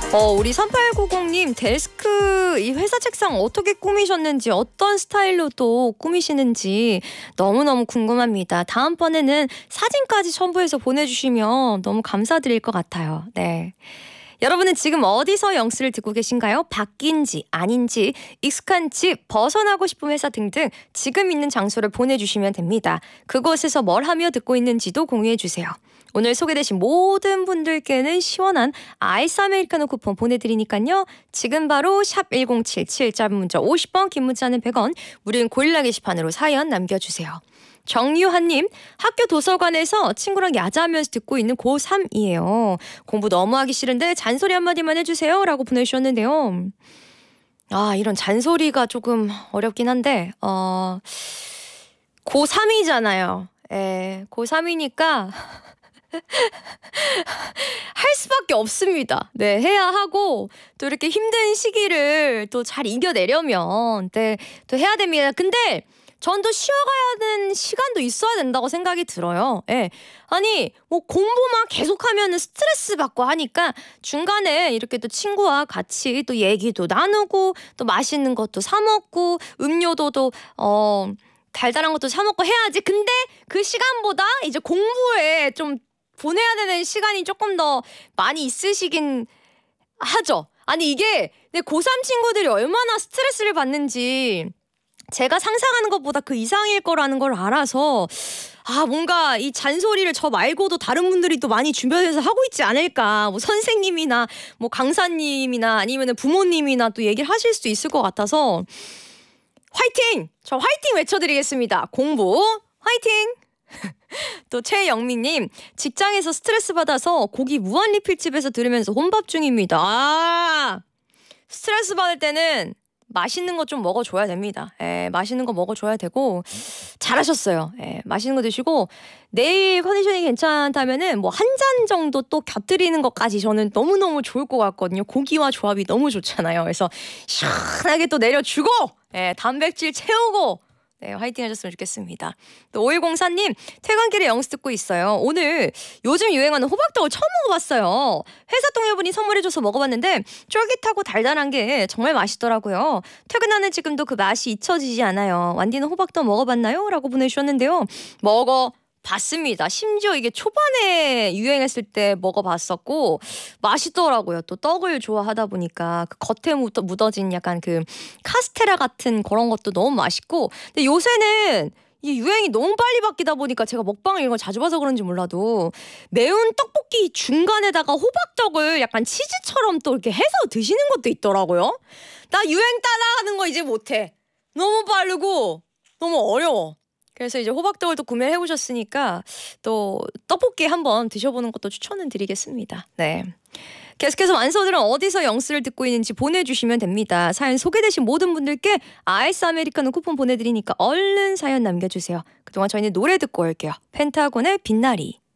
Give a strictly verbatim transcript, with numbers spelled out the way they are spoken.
어, 우리 삼팔구공님 데스크 이 회사 책상 어떻게 꾸미셨는지, 어떤 스타일로 또 꾸미시는지 너무너무 궁금합니다. 다음번에는 사진까지 첨부해서 보내주시면 너무 감사드릴 것 같아요. 네. 여러분은 지금 어디서 영수를 듣고 계신가요? 바뀐지 아닌지, 익숙한지, 벗어나고 싶은 회사 등등 지금 있는 장소를 보내주시면 됩니다. 그곳에서 뭘 하며 듣고 있는지도 공유해주세요. 오늘 소개되신 모든 분들께는 시원한 아이스 아메리카노 쿠폰 보내드리니까요. 지금 바로 샵 일공칠칠, 짧은 문자 오십 원, 긴 문자는 백 원, 무료인 고릴라 게시판으로 사연 남겨주세요. 정유한님, 학교 도서관에서 친구랑 야자하면서 듣고 있는 고삼이에요. 공부 너무 하기 싫은데 잔소리 한마디만 해주세요 라고 보내주셨는데요. 아, 이런 잔소리가 조금 어렵긴 한데 어, 고삼이잖아요. 예, 고삼이니까 할 수밖에 없습니다. 네, 해야 하고 또 이렇게 힘든 시기를 또 잘 이겨내려면 네, 또 해야 됩니다. 근데 전 또 쉬어가는 시간도 있어야 된다고 생각이 들어요. 예. 아니, 뭐 공부만 계속하면 스트레스 받고 하니까 중간에 이렇게 또 친구와 같이 또 얘기도 나누고 또 맛있는 것도 사 먹고 음료도 또 어 달달한 것도 사 먹고 해야지. 근데 그 시간보다 이제 공부에 좀 보내야 되는 시간이 조금 더 많이 있으시긴 하죠. 아니, 이게 내 고삼 친구들이 얼마나 스트레스를 받는지 제가 상상하는 것보다 그 이상일 거라는 걸 알아서 아, 뭔가 이 잔소리를 저 말고도 다른 분들이 또 많이 주변에서 하고 있지 않을까. 뭐 선생님이나 뭐 강사님이나 아니면 부모님이나 또 얘기를 하실 수 있을 것 같아서 화이팅! 저 화이팅 외쳐드리겠습니다. 공부 화이팅! 또 최영민님, 직장에서 스트레스 받아서 고기 무한리필집에서 들으면서 혼밥 중입니다. 아, 스트레스 받을 때는 맛있는 거 좀 먹어줘야 됩니다. 예, 맛있는 거 먹어줘야 되고 잘하셨어요. 예, 맛있는 거 드시고 내일 컨디션이 괜찮다면은 뭐 한 잔 정도 또 곁들이는 것까지 저는 너무너무 좋을 것 같거든요. 고기와 조합이 너무 좋잖아요. 그래서 시원하게 또 내려주고 예, 단백질 채우고 네, 화이팅 하셨으면 좋겠습니다. 또 오일공사님, 퇴근길에 영수 듣고 있어요. 오늘 요즘 유행하는 호박떡을 처음 먹어봤어요. 회사 동료분이 선물해줘서 먹어봤는데 쫄깃하고 달달한 게 정말 맛있더라고요. 퇴근하는 지금도 그 맛이 잊혀지지 않아요. 완디는 호박떡 먹어봤나요? 라고 보내주셨는데요. 먹어봤습니다. 심지어 이게 초반에 유행했을 때 먹어봤었고 맛있더라고요. 또 떡을 좋아하다 보니까 그 겉에 묻어, 묻어진 약간 그 카스테라 같은 그런 것도 너무 맛있고, 근데 요새는 이 유행이 너무 빨리 바뀌다 보니까 제가 먹방을 이런 걸 자주 봐서 그런지 몰라도 매운 떡볶이 중간에다가 호박떡을 약간 치즈처럼 또 이렇게 해서 드시는 것도 있더라고요. 나 유행 따라하는 거 이제 못해. 너무 빠르고 너무 어려워. 그래서 이제 호박떡을 또 구매를 해보셨으니까 또 떡볶이 한번 드셔보는 것도 추천은 드리겠습니다. 네. 계속해서 완소들은 어디서 영수를 듣고 있는지 보내주시면 됩니다. 사연 소개되신 모든 분들께 아이스 아메리카노 쿠폰 보내드리니까 얼른 사연 남겨주세요. 그동안 저희는 노래 듣고 올게요. 펜타곤의 빛나리.